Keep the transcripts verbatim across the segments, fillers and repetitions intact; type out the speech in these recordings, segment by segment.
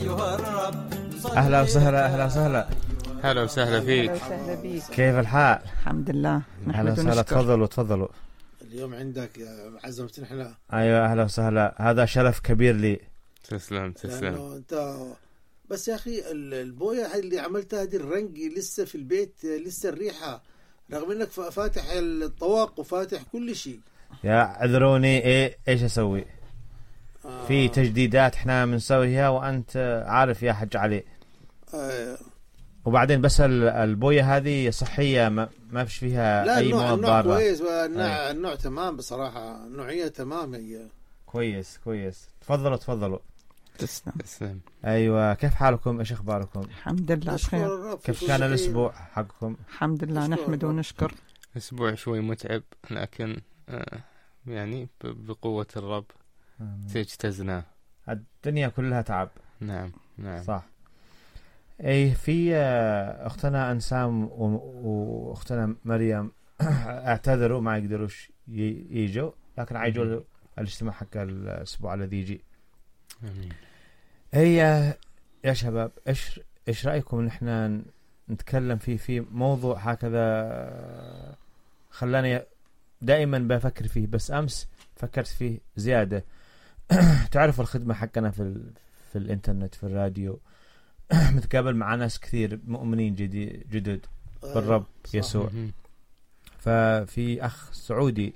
أيها الرب. أهلا وسهلا أهلا وسهلا هلا وسهلا فيك. أهلا وسهلا بيك. كيف الحال؟ الحمد لله. أهلا وسهلا. تفضلوا تفضلوا. اليوم عندك يا عزمت نحن. أيوة أهلا وسهلا. هذا شرف كبير لي. تسلم تسلم. أنت بس يا أخي البوية هاي اللي عملتها هذه الرنقي لسه في البيت، لسه الريحة رغم إنك فاتح الطواق وفاتح كل شيء. يا عذروني إيه إيش أسوي؟ آه. في تجديدات إحنا بنسويها وأنت عارف يا حج علي. آه. وبعدين بس البوية هذه صحية، ما ما فيش فيها أي مواد ضارة. النوع كويس والنوع النوع تمام بصراحة، النوعية تمام هي. كويس كويس. تفضلوا تفضلوا. تسلم تسلم. أيوة كيف حالكم؟ إيش أخباركم؟ الحمد لله بخير. كيف كان الأسبوع حقكم؟ الحمد لله نحمد ونشكر. أسبوع شوي متعب لكن آه يعني بقوة الرب تجتزنا. الدنيا كلها تعب. نعم نعم صح. اي في اختنا انسام واختنا مريم اعتذروا ما يقدروش ييجوا، لكن عايجوا الاجتماع حق الاسبوع الذي يجي. امين. هي يا شباب ايش ايش رايكم ان احنا نتكلم فيه في موضوع هكذا خلاني دائما بفكر فيه، بس امس فكرت فيه زياده. تعرفوا الخدمه حقنا في في الانترنت في الراديو، متقابل مع ناس كثير مؤمنين جديد جدد بالرب يسوع. ففي أخ سعودي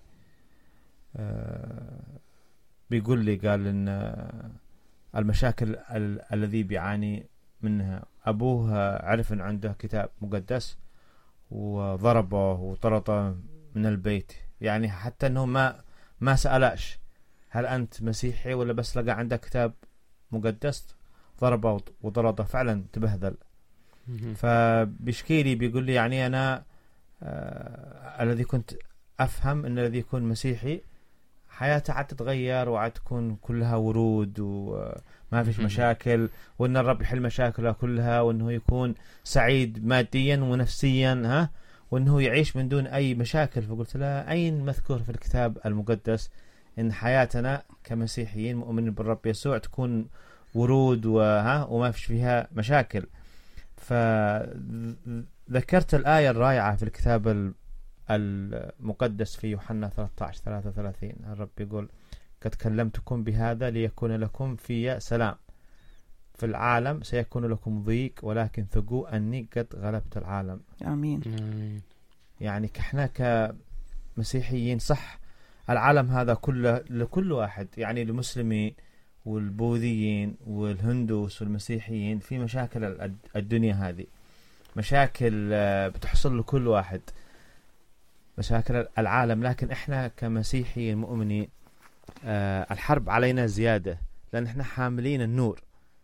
بيقول لي قال إن المشاكل ال- الذي بيعاني منها أبوه عرف إن عنده كتاب مقدس وضربه وطرده من البيت، يعني حتى إنه ما ما سألاش هل أنت مسيحي ولا بس لقى عندك كتاب مقدس، ضربه وطرده فعلا تبهذل. فبيشكي لي بيقول لي يعني أنا آه الذي كنت أفهم أن الذي يكون مسيحي حياته عاد تتغير وعاد تكون كلها ورود وما فيش مشاكل، وأن الرب يحل مشاكله كلها، وأنه يكون سعيد ماديا ونفسيا، ها، وأنه يعيش من دون أي مشاكل. فقلت له أين مذكور في الكتاب المقدس إن حياتنا كمسيحيين مؤمنين بالرب يسوع تكون ورود وها وما فيش فيها مشاكل؟ فذكرت الآية الرائعة في الكتاب المقدس في يوحنا ثلاثة عشر ثلاثة وثلاثين. الرب يقول قد كلمتكم بهذا ليكون لكم في سلام، في العالم سيكون لكم ضيق ولكن ثقوا أني قد غلبت العالم. آمين. يعني احنا كمسيحيين صح العالم هذا كله لكل واحد، يعني المسلمين والبوذيين والهندوس والمسيحيين في مشاكل الدنيا هذه، مشاكل بتحصل لكل واحد، مشاكل العالم. لكن احنا كمسيحيين مؤمنين الحرب علينا زيادة لأن احنا حاملين النور.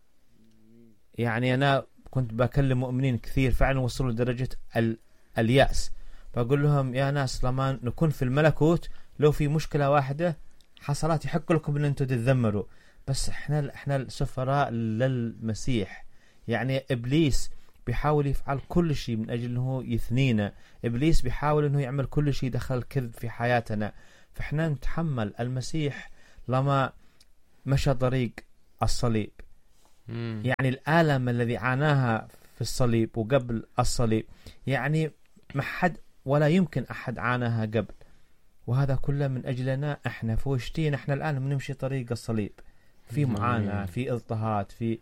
يعني أنا كنت بكلم مؤمنين كثير فعلا وصلوا لدرجة اليأس، بقول لهم يا ناس لما نكون في الملكوت لو في مشكلة واحدة حصلت يحق لكم أن أنتم تتذمروا، بس احنا احنا السفراء للمسيح. يعني إبليس بيحاول يفعل كل شيء من أجل أنه يثنينا، إبليس بيحاول أنه يعمل كل شيء دخل كذب في حياتنا، فإحنا نتحمل. المسيح لما مشى طريق الصليب، يعني الآلم الذي عاناها في الصليب وقبل الصليب، يعني ما حد ولا يمكن أحد عاناها قبل، وهذا كله من أجلنا إحنا فوشتين. إحنا الآن بنمشي طريق الصليب في معاناة، في اضطهاد، في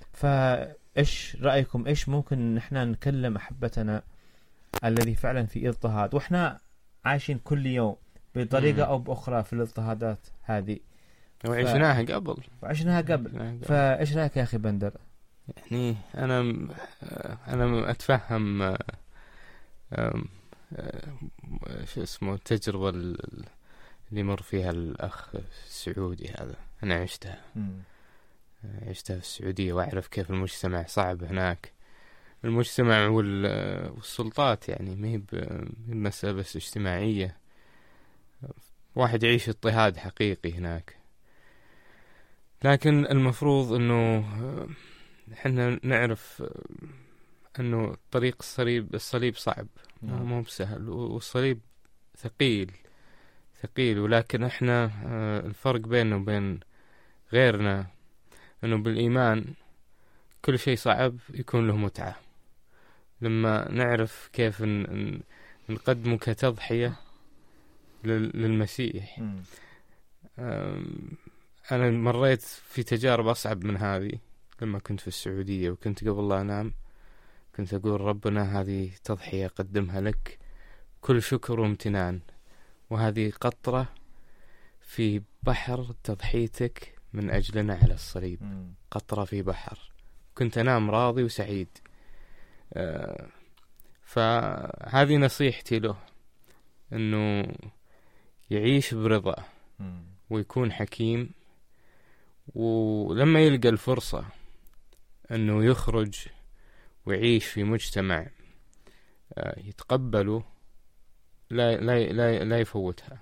فإيش رأيكم؟ إيش ممكن نحن نكلم أحبتنا الذي فعلا في اضطهاد وإحنا عايشين كل يوم بطريقة أو بأخرى في الاضطهادات هذه وعشناها ف... قبل وعشناها قبل فإيش رأيك يا أخي بندر؟ يعني أنا أنا أتفهم أم... أم... شو اسمه التجربة اللي مر فيها الأخ السعودي هذا. أنا عشتها م. عشتها في السعودية وأعرف كيف المجتمع صعب هناك. المجتمع والسلطات يعني ما هي بمسألة بس اجتماعية، واحد يعيش اضطهاد حقيقي هناك. لكن المفروض أنه إحنا نعرف أنه طريق الصليب الصليب صعب، مو بسهل، والصليب ثقيل ثقيل. ولكن إحنا الفرق بيننا وبين غيرنا أنه بالإيمان كل شيء صعب يكون له متعة. لما نعرف كيف نقدمه كتضحية للمسيح. أنا مريت في تجارب أصعب من هذه لما كنت في السعودية، وكنت قبل لا أنام كنت أقول ربنا هذه تضحية قدمها لك كل شكر وامتنان، وهذه قطرة في بحر تضحيتك من أجلنا على الصليب. قطرة في بحر. كنت أنام راضي وسعيد. آه فهذه نصيحتي له، أنه يعيش برضا ويكون حكيم، ولما يلقى الفرصة أنه يخرج ويعيش في مجتمع آه يتقبله لا, لا, لا, لا يفوتها.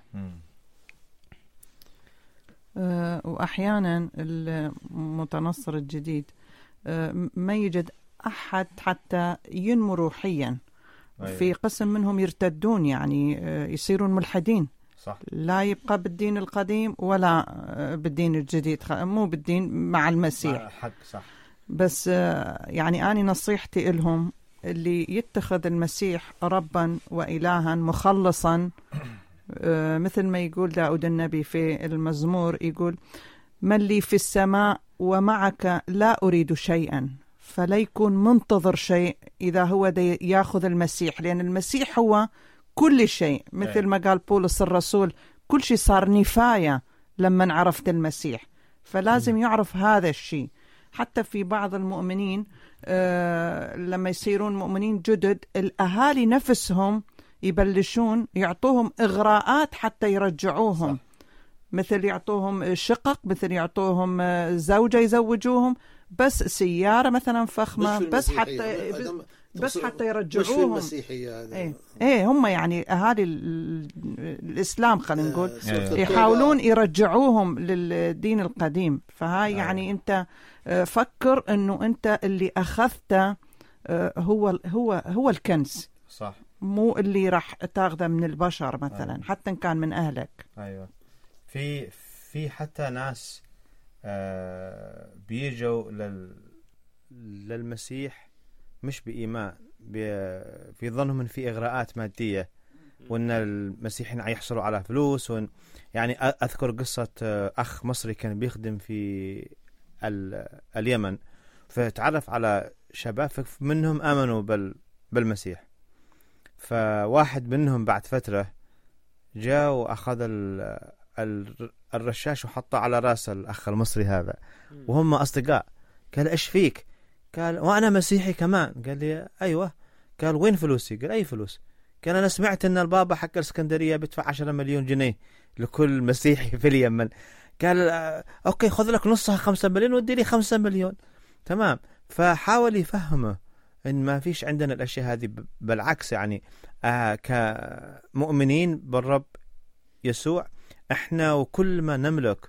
أه وأحيانا المتنصر الجديد أه ما يجد أحد حتى ينمو روحيا. أيوة. في قسم منهم يرتدون، يعني أه يصيرون ملحدين. صح. لا يبقى بالدين القديم ولا أه بالدين الجديد، مو بالدين مع المسيح. حق صح. بس أه يعني أنا نصيحتي إلهم اللي يتخذ المسيح ربا وإلها مخلصا، أه مثل ما يقول داود النبي في المزمور، يقول من لي في السماء ومعك لا أريد شيئا، فلا يكون منتظر شيء إذا هو دي ياخذ المسيح، لأن المسيح هو كل شيء. مثل ما قال بولس الرسول كل شيء صار نفاية لما عرفت المسيح، فلازم يعرف هذا الشيء. حتى في بعض المؤمنين آه لما يصيرون مؤمنين جدد، الأهالي نفسهم يبلشون يعطوهم إغراءات حتى يرجعوهم. صح. مثل يعطوهم شقق، مثل يعطوهم زوجة يزوجوهم، بس سيارة مثلا فخمة، بس حتى بس حتى يرجعوهم. مش المسيحية. ايه ايه هم يعني اهالي الاسلام خلينا نقول يحاولون يرجعوهم للدين القديم. فهاي يعني انت فكر انه انت اللي اخذته هو هو هو الكنز. صح. مو اللي راح تاخذه من البشر مثلا. أيوة. حتى ان كان من اهلك. ايوه. في في حتى ناس آه بيجوا لل للمسيح مش بإيمان، في ظنهم ان في اغراءات ماديه، وان المسيحيين يحصلوا على فلوس. وإن يعني اذكر قصه اخ مصري كان بيخدم في اليمن، فتعرف على شباب منهم امنوا بال بالمسيح. فواحد منهم بعد فتره جاء واخذ الرشاش وحطه على راس الاخ المصري هذا، وهم اصدقاء. قال ايش فيك؟ قال وانا مسيحي كمان. قال لي ايوه. قال وين فلوسي؟ قال اي فلوس؟ قال انا سمعت ان البابا حق الاسكندريه بيدفع عشرة مليون جنيه لكل مسيحي في اليمن. قال اوكي خذ لك نصها خمسة مليون ودي لي خمسة مليون. تمام. فحاول يفهمه ان ما فيش عندنا الاشياء هذه، بالعكس يعني آه كمؤمنين بالرب يسوع احنا وكل ما نملك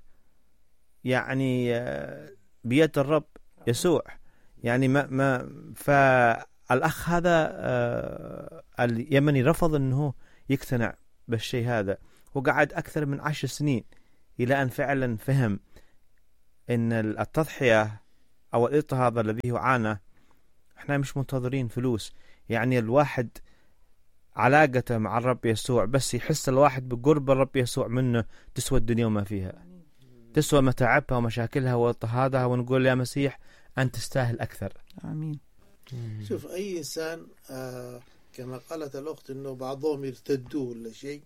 يعني آه بيد الرب يسوع. يعني ما ما فالأخ هذا آه اليمني رفض أنه يقتنع بالشيء هذا، وقعد أكثر من عشر سنين إلى أن فعلا فهم أن التضحية أو الاضطهاد الذي هو عانى، إحنا مش منتظرين فلوس. يعني الواحد علاقته مع الرب يسوع بس يحس الواحد بقرب الرب يسوع منه تسوى الدنيا وما فيها، تسوى متاعبها ومشاكلها واضطهادها، ونقول يا مسيح أنت تستاهل أكثر. آمين. شوف أي إنسان آه كما قالت الأخت إنه بعضهم يرتدوا ولا شيء،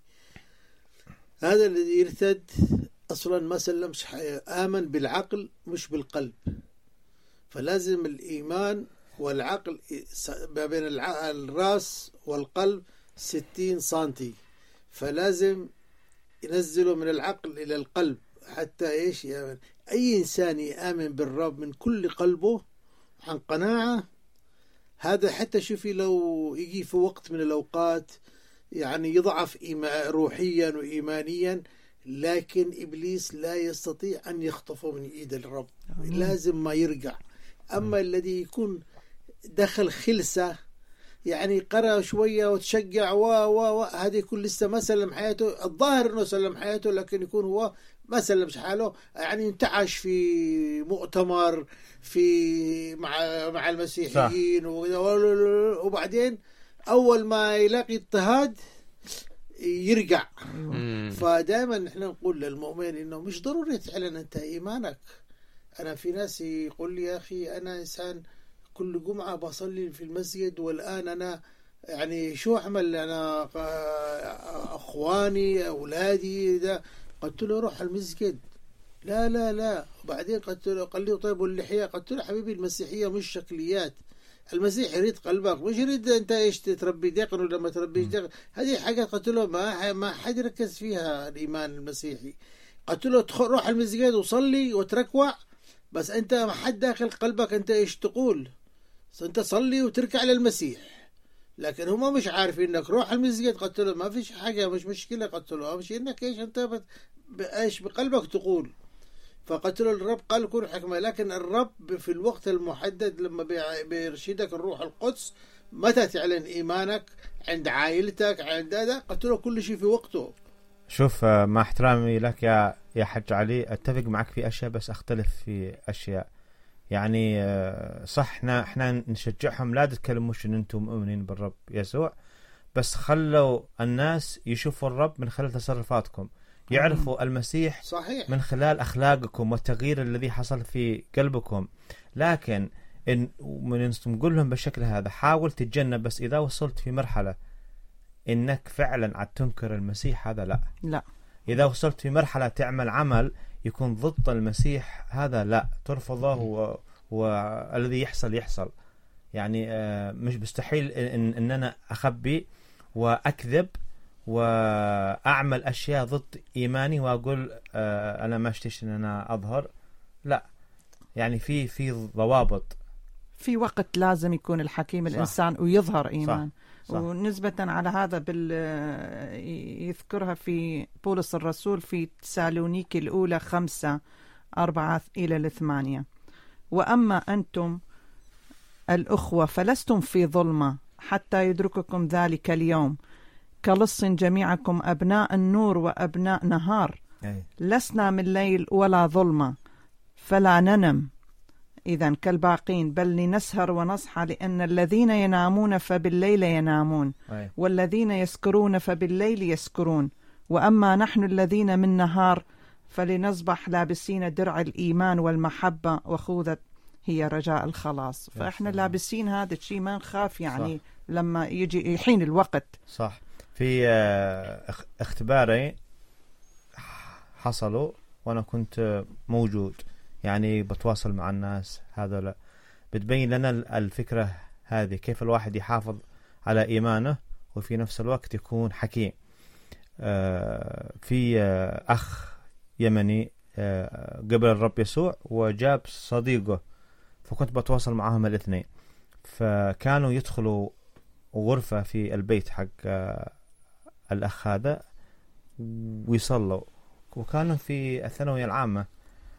هذا الذي يرتد أصلا ما سلمش، آمن بالعقل مش بالقلب. فلازم الإيمان والعقل ما بين الرأس والقلب ستين سنتي، فلازم ينزله من العقل إلى القلب حتى إيش يأمن. أي إنسان يآمن بالرب من كل قلبه عن قناعة، هذا حتى شوفي لو يجي في وقت من الأوقات يعني يضعف روحيا وإيمانيا، لكن إبليس لا يستطيع أن يخطفه من إيد الرب. لازم ما يرجع. أما الذي يكون دخل خلسة يعني قرأ شوية وتشجع و و و هذا يكون لسه ما سلم حياته. الظاهر أنه سلم حياته لكن يكون هو ما سلمش حاله، يعني انتعش في مؤتمر في مع مع المسيحيين وبعدين أول ما يلاقي اضطهاد يرجع. فدائما نحن نقول للمؤمن إنه مش ضروري تعلن أنت إيمانك. أنا في ناس يقول لي يا أخي أنا إنسان كل جمعة بصلي في المسجد، والآن أنا يعني شو أعمل؟ أنا أخواني أولادي ده. قلت له روح المسجد. لا لا لا. وبعدين قلت له قال لي طيب واللحية؟ قلت له حبيبي المسيحية مش شكليات، المسيح يريد قلبك، مش يريد أنت إيش تربي دقن ولما تربي دقن. هذه حاجة قلت له ما ما حد يركز فيها الإيمان المسيحي. قلت له روح المسجد وصلي وتركوع، بس أنت ما حد داخل قلبك أنت إيش تقول. أنت صلي وتركع للمسيح، لكن هم مش عارفين انك روح المسجد. قلت له ما فيش حاجه، مش مشكله. قلت له اهم شيء انك ايش انت بت... ايش بقلبك تقول. فقلت له الرب قال كن حكمه، لكن الرب في الوقت المحدد لما بي... بيرشدك الروح القدس متى تعلن ايمانك عند عائلتك عند هذا. قلت له كل شيء في وقته. شوف مع احترامي لك يا يا حج علي، اتفق معك في اشياء بس اختلف في اشياء. يعني صح احنا احنا نشجعهم لا تتكلموش ان انتم مؤمنين بالرب يسوع، بس خلوا الناس يشوفوا الرب من خلال تصرفاتكم، يعرفوا المسيح صحيح من خلال اخلاقكم والتغيير الذي حصل في قلبكم. لكن ان من نقول لهم بالشكل هذا حاول تتجنب، بس اذا وصلت في مرحلة انك فعلا عاد تنكر المسيح هذا لا لا. اذا وصلت في مرحلة تعمل عمل يكون ضد المسيح هذا لا ترفضه، والذي يحصل يحصل. يعني مش مستحيل إن, إن أنا أخبي وأكذب وأعمل أشياء ضد إيماني وأقول أنا ما اشتيش إن أنا أظهر. لا، يعني في في ضوابط، في وقت لازم يكون الحكيم الإنسان ويظهر إيمان. صح. صح. ونسبة على هذا بال يذكرها في بولس الرسول في تسالونيكي الأولى خمسة أربعة إلى الثمانية: وأما أنتم الأخوة فلستم في ظلمة حتى يدرككم ذلك اليوم، كلص جميعكم أبناء النور وأبناء نهار، لسنا من ليل ولا ظلمة، فلا ننم إذن كالباقين، بل لنسهر ونصحى، لأن الذين ينامون فبالليل ينامون، والذين يسكرون فبالليل يسكرون، وأما نحن الذين من نهار فلنصبح لابسين درع الإيمان والمحبة، وخوذة هي رجاء الخلاص. فإحنا لابسين هذا الشيء ما نخاف يعني. صح. لما يجي يحين الوقت. صح. في اختباري حصلوا وأنا كنت موجود، يعني بتواصل مع الناس هذا بتبين لنا الفكرة هذه، كيف الواحد يحافظ على إيمانه وفي نفس الوقت يكون حكيم. في أخ يمني قبل الرب يسوع وجاب صديقه، فكنت بتواصل معهم الاثنين، فكانوا يدخلوا غرفة في البيت حق الأخ هذا ويصلوا، وكانوا في الثانوية العامة،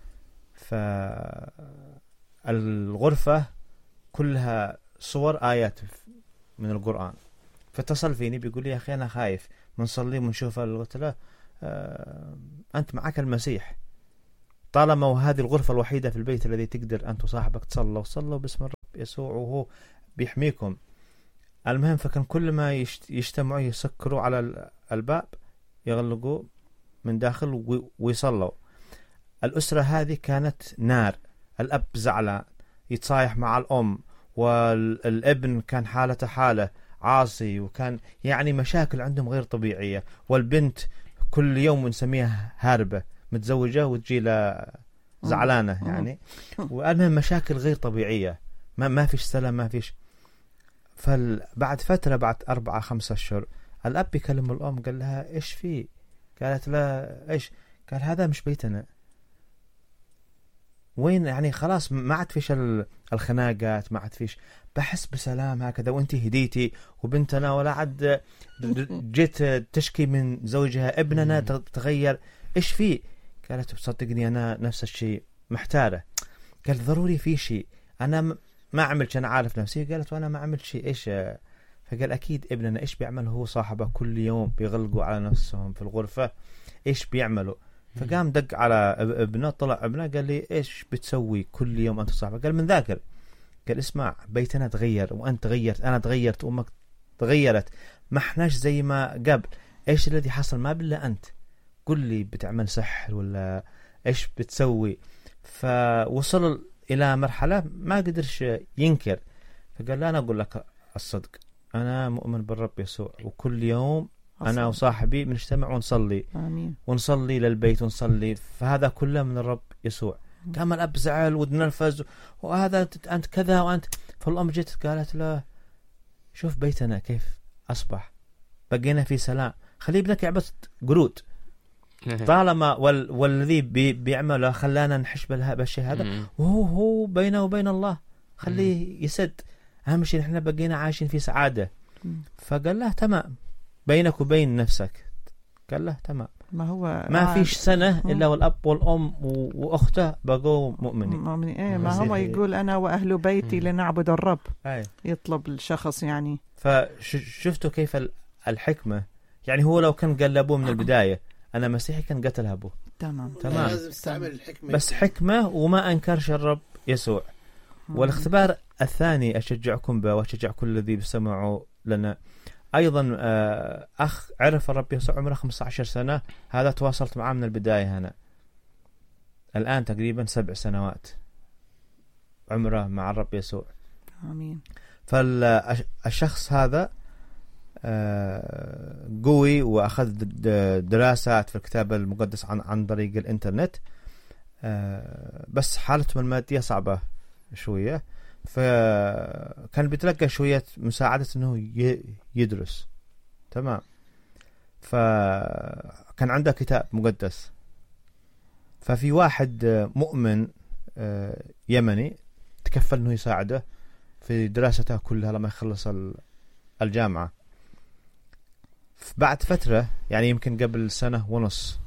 فالغرفة كلها صور آيات من القرآن. فاتصل فيني بيقول لي يا أخي أنا خايف من صلي ونشوف. قلت له آه أنت معك المسيح، طالما وهذه الغرفة الوحيدة في البيت الذي تقدر أنت وصاحبك تصلوا وصلوا باسم الرب يسوع وهو بيحميكم. المهم فكان كل ما يجتمعوا يسكروا على الباب يغلقوا من داخل ويصلوا. الأسرة هذه كانت نار، الأب زعلان يتصايح مع الأم، والابن كان حالته حالة عاصي، وكان يعني مشاكل عندهم غير طبيعية، والبنت كل يوم نسميها هاربة متزوجة وتجي لها زعلانة يعني. والمهم مشاكل غير طبيعية، ما ما فيش سلام ما فيش. فبعد فترة بعد أربعة خمسة أشهر الأب يكلم الأم قال لها إيش في؟ قالت له إيش؟ قال هذا مش بيتنا. وين يعني خلاص ما عاد فيش الخناقات، ما عاد فيش، بحس بسلام هكذا. وانت هديتي وبنتنا ولا عاد جيت تشكي من زوجها، ابننا تغير، ايش فيه؟ قالت بصدقني انا نفس الشيء محتارة. قال ضروري في شيء، انا ما عملت، انا عارف نفسي. قالت وانا ما عملت شيء، ايش؟ فقال اكيد ابننا ايش بيعمل هو صاحبه كل يوم بيغلقوا على نفسهم في الغرفة، ايش بيعملوا؟ فقام دق على ابنه، طلع ابنه قال لي ايش بتسوي كل يوم انت صاحبك؟ قال من ذاكر. قال اسمع بيتنا تغير وأنت تغيرت، أنا تغيرت، أمك تغيرت، ما احناش زي ما قبل. إيش الذي حصل؟ ما بالله أنت قل لي بتعمل سحر ولا إيش بتسوي؟ فوصل إلى مرحلة ما قدرش ينكر، فقال لا أنا أقول لك الصدق، أنا مؤمن بالرب يسوع، وكل يوم أنا وصاحبي بنجتمع ونصلي. آمين. ونصلي للبيت ونصلي، فهذا كله من الرب يسوع. كان الأب زعل ونرفز وهذا أنت كذا وأنت. فالأم جت قالت له شوف بيتنا كيف أصبح، بقينا في سلام، خلي ابنك يعبد قرود طالما وال... والذي بي... بيعمله خلانا نحش بالشيء هذا، وهو هو بينه وبين الله، خليه يسد، أهم شيء نحن بقينا عايشين في سعادة. فقال له تمام، بينك وبين نفسك. قال له تمام. ما هو ما فيش سنة إلا والأب والأم وأخته بقوا مؤمنين. مؤمنين إيه، ما هو يقول أنا وأهل بيتي لنعبد الرب. أي. يطلب الشخص يعني. فشفتوا كيف الحكمة، يعني هو لو كان قال لأبوه من البداية أنا مسيحي كان قتل أبوه. تمام. تمام. لازم استعمل الحكمة. بس حكمة وما أنكرش الرب يسوع. والاختبار الثاني أشجعكم به وأشجع كل الذي بيسمعوا لنا أيضا، أخ عرف الرب يسوع عمره خمسة عشر سنة، هذا تواصلت معه من البداية هنا، الآن تقريبا سبع سنوات عمره مع الرب يسوع. آمين. فالشخص هذا قوي وأخذ دراسات في الكتاب المقدس عن عن طريق الإنترنت، بس حالته المادية صعبة شوية، فكان بيتلقى شوية مساعدة انه يدرس. تمام. فكان عنده كتاب مقدس، ففي واحد مؤمن يمني تكفل انه يساعده في دراسته كلها لما يخلص الجامعة. بعد فترة يعني يمكن قبل سنة ونص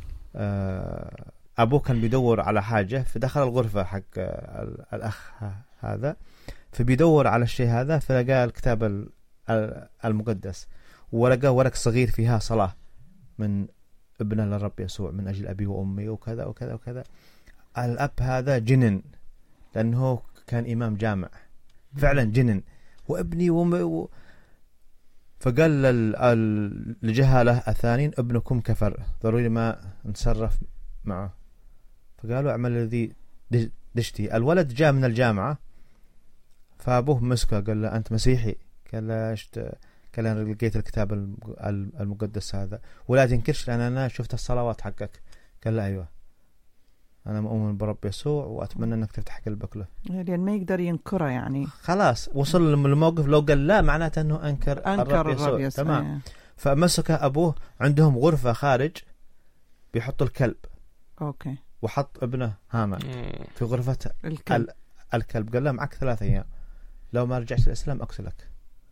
أبوه كان بيدور على حاجة، فدخل الغرفة حق الأخ هذا، فبيدور على الشيء هذا، فلقى الكتاب المقدس ولقى ورق صغير فيها صلاة من ابنه للرب يسوع من أجل أبي وأمي وكذا وكذا وكذا. الأب هذا جنن لأنه كان إمام جامع فعلا، جنن وابني وأمي و... فقال للجهالة الثانيين ابنكم كفر، ضروري ما نتصرف معه. فقالوا اعمل الذي دشتي. الولد جاء من الجامعة، فأبوه مسكه قال له أنت مسيحي؟ قال له إيش؟ قال أنا لقيت الكتاب المقدس هذا ولا تنكرش لأن أنا شفت الصلوات حقك. قال له أيوة أنا مؤمن برب يسوع وأتمنى أنك تفتح قلبك له. يعني ما يقدر ينكره، يعني خلاص وصل للموقف لو قال لا معناته أنه أنكر, أنكر الرب يسوع, الرب يسوع. تمام. فمسكه أبوه، عندهم غرفة خارج بيحط الكلب، أوكي، وحط ابنه هامان في غرفة الكلب. الكلب قال له معك ثلاثة أيام، لو ما رجعت الإسلام أقتلك.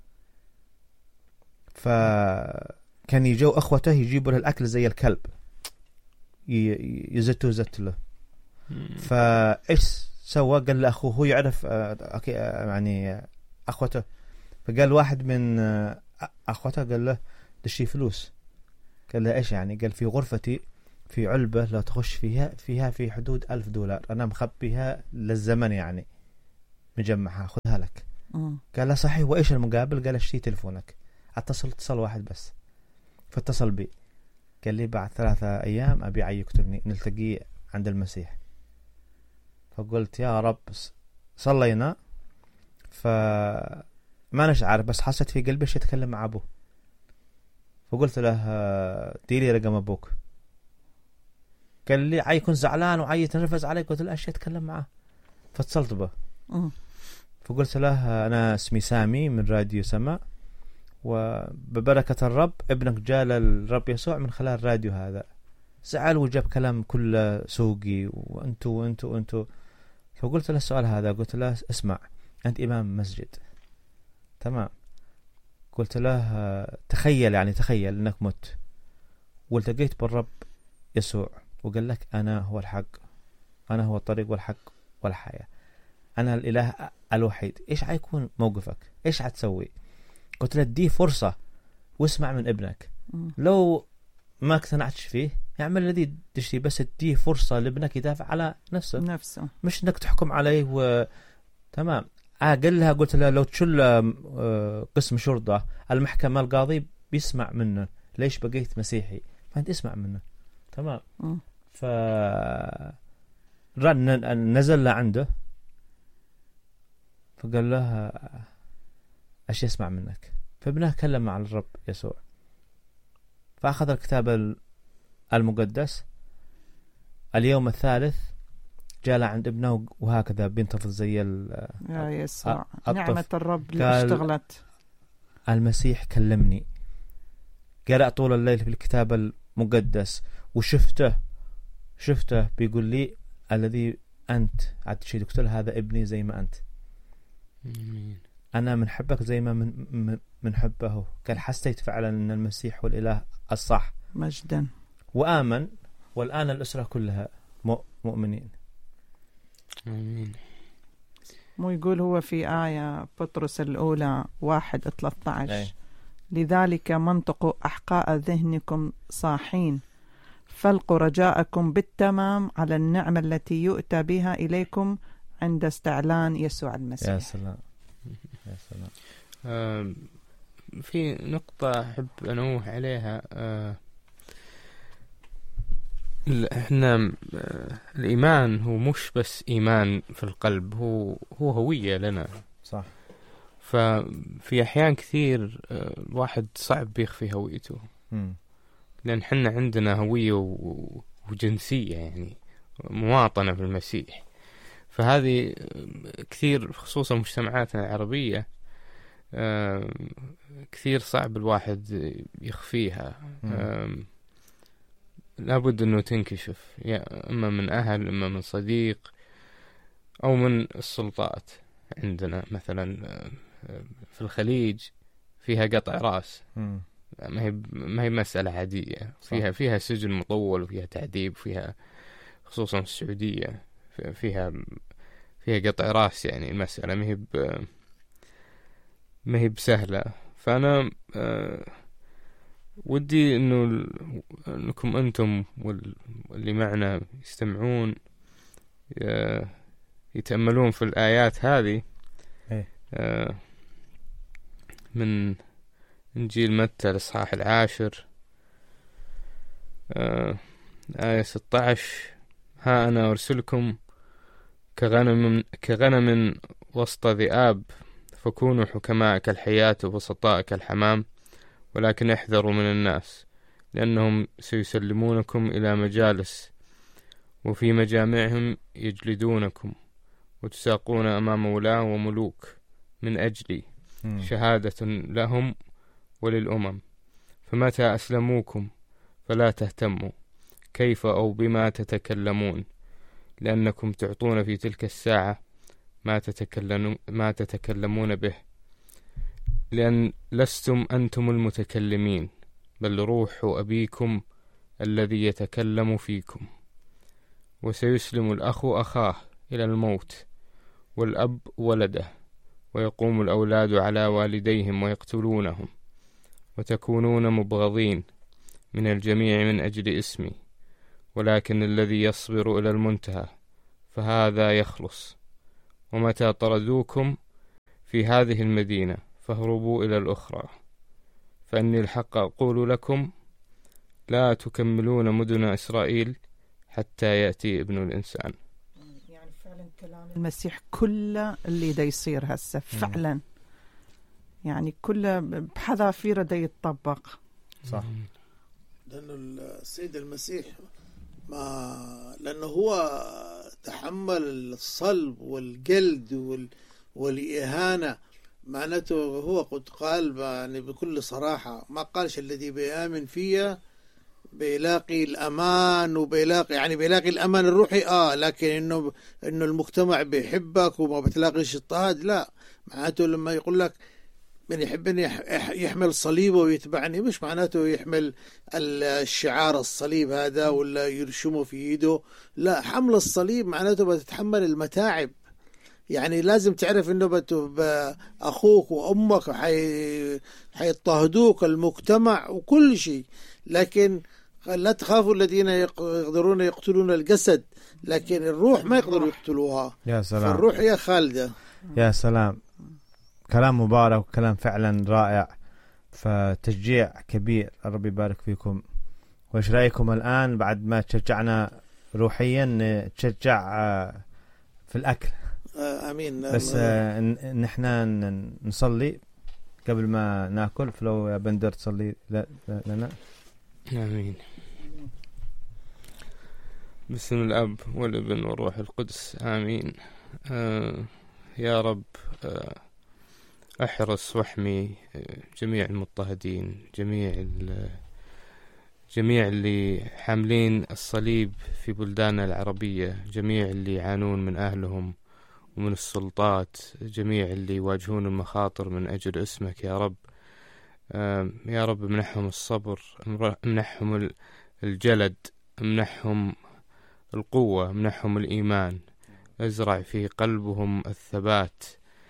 فكان يجوا أخوته يجيبوا له الأكل زي الكلب، يزتوا زت له. فإيش سوى؟ قال له أخوه هو يعرف يعني أخوته، فقال واحد من أخوته قال له دشي فلوس. قال له إيش يعني؟ قال في غرفتي في علبة لو تخش فيها فيها في حدود ألف دولار، أنا مخبيها للزمن يعني مجمعها، خذها لك. م. قال له صحيح، وإيش المقابل؟ قال اشتري تلفونك، اتصل اتصل واحد بس. فاتصل بي قال لي بعد ثلاثة أيام أبي يقتلني، نلتقي عند المسيح. فقلت يا رب، صلينا، فما نشعر بس حسيت في قلبي شيء يتكلم مع أبوه. فقلت له ديري رقم أبوك. قال لي عاي يكون زعلان وعاي يتنرفز عليك. قلت له أشياء أتكلم معه. فاتصلت به فقلت له أنا اسمي سامي من راديو سماء، وببركة الرب ابنك جاء للرب يسوع من خلال الراديو هذا. زعل وجاب كلام كله سوقي وأنتو وأنتو وأنتو. فقلت له السؤال هذا، قلت له اسمع أنت إمام مسجد، تمام؟ قلت له تخيل يعني تخيل أنك مت والتقيت بالرب يسوع وقال لك أنا هو الحق، أنا هو الطريق والحق والحياة، أنا الإله الوحيد، إيش حيكون موقفك؟ إيش حتسوي؟ قلت له دي فرصة واسمع من ابنك. لو ما اقتنعتش فيه يعمل الذي تشتي، بس دي فرصة لابنك يدافع على نفسه نفسه، مش انك تحكم عليه و... تمام. آه قال لها قلت لها لو تشل آه قسم شرطة المحكمة القاضي بيسمع منه، ليش بقيت مسيحي؟ فأنت اسمع منه. تمام. ف نزل لعنده فقال له ايش يسمع منك؟ فابنه كلم مع الرب يسوع، فأخذ الكتاب المقدس. اليوم الثالث جاء عند ابنه وهكذا بينتفض زي يا يسوع. نعمة الرب اللي اشتغلت. المسيح كلمني، قرأ طول الليل في الكتاب المقدس وشفته شفته بيقول لي الذي أنت عاد شيء قلت له هذا ابني زي ما أنت، أنا من حبك زي ما من من حبه. قال حسيت فعلا أن المسيح والإله الصح. مجدا. وآمن، والآن الأسرة كلها مؤمنين. آمين. مو يقول هو في آية بطرس الأولى واحد ثلاثة عشر لذلك منطق أحقاء ذهنكم صاحين فلقوا رجاءكم بالتمام على النعمة التي يؤتى بها إليكم عند استعلان يسوع المسيح. يا سلام يا سلام. آه في نقطة أحب أنوه عليها. آه احنا الإيمان هو مش بس إيمان في القلب، هو هو هوية لنا. صح. ففي أحيان كثير الواحد صعب بيخفي هويته، م. لأن حنا عندنا هوية وجنسية، يعني مواطنة في المسيح. فهذه كثير خصوصا مجتمعاتنا العربية كثير صعب الواحد يخفيها. لابد أنه تنكشف، يا إما من أهل إما من صديق أو من السلطات. عندنا مثلا في الخليج فيها قطع رأس، ما هي ما هي مسألة عادية، فيها فيها سجن مطول وفيها تعذيب، فيها خصوصا في السعودية فيها فيها قطع رأس. يعني المسألة ما هي ما هي بسهلة. فأنا ودي إنه إنكم أنتم واللي معنا يستمعون يتأملون في الآيات هذه من إنجيل متى الإصحاح العاشر آية ستة عشر: ها أنا أرسلكم كغنم كغنم وسط ذئاب، فكونوا حكماء كالحياة وبسطاء كالحمام، ولكن احذروا من الناس، لأنهم سيسلمونكم إلى مجالس، وفي مجامعهم يجلدونكم، وتساقون أمام ولاة وملوك من أجلي، شهادة لهم وللأمم. فمتى أسلموكم فلا تهتموا كيف أو بما تتكلمون، لأنكم تعطون في تلك الساعة ما تتكلمون ما تتكلمون به، لأن لستم أنتم المتكلمين، بل روح أبيكم الذي يتكلم فيكم. وسيسلم الأخ أخاه إلى الموت، والأب ولده، ويقوم الأولاد على والديهم ويقتلونهم، وتكونون مبغضين من الجميع من أجل اسمي، ولكن الذي يصبر إلى المنتهى فهذا يخلص. ومتى طردوكم في هذه المدينة فاهربوا إلى الأخرى، فإني الحق أقول لكم لا تكملون مدن إسرائيل حتى يأتي ابن الإنسان. يعني فعلا كلام المسيح كله اللي دا يصير هسه فعلا، يعني كله بحذافيره دا يتطبق. صح. لأنه السيد المسيح ما لأنه هو تحمل الصلب والجلد وال... والإهانة، معناته هو قد قال يعني بكل صراحة، ما قالش الذي بيآمن فيها بيلاقي الأمان وبيلاقي يعني بيلاقي الأمان الروحي آه لكن إنه إنه المجتمع بيحبك وما بتلاقيش اضطهاد، لا. معناته لما يقول لك من يحبني يحمل صليبه ويتبعني، مش معناته يحمل الشعار الصليب هذا ولا يرشمه في ايده، لا. حمل الصليب معناته بتتحمل المتاعب. يعني لازم تعرف انه اخوك وامك حي... حيضطهدوك، المجتمع وكل شيء، لكن لا تخافوا الذين يقدرون يقتلون الجسد، لكن الروح ما يقدروا يقتلوها. يا سلام. الروح هي خالدة. يا سلام، كلام مبارك وكلام فعلا رائع، فتشجيع كبير. ربي يبارك فيكم. وإيش رأيكم الآن بعد ما تشجعنا روحيا نتشجع في الأكل؟ آمين. بس نحن نصلي قبل ما ناكل، فلو يا بندر تصلي لنا. آمين. باسم الأب والابن والروح القدس، آمين. آه يا رب، آه أحرص واحمي جميع المضطهدين، جميع جميع اللي حاملين الصليب في بلداننا العربية، جميع اللي يعانون من أهلهم ومن السلطات، جميع اللي يواجهون المخاطر من أجل اسمك يا رب. يا رب منحهم الصبر، منحهم الجلد، منحهم القوة، منحهم الإيمان، ازرع في قلبهم الثبات.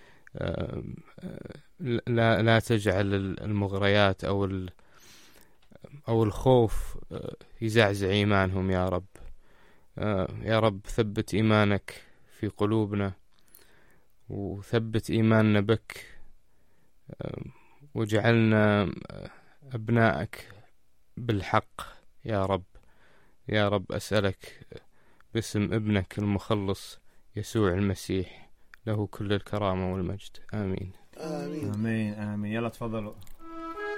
لا لا تجعل المغريات أو أو الخوف يزعزع إيمانهم يا رب. يا رب ثبت إيمانك في قلوبنا، وثبت إيماننا بك، وجعلنا أبنائك بالحق يا رب. يا رب أسألك باسم ابنك المخلص يسوع المسيح، له كل الكرامة والمجد. آمين. آمين. آمين آمين. يلا تفضلوا.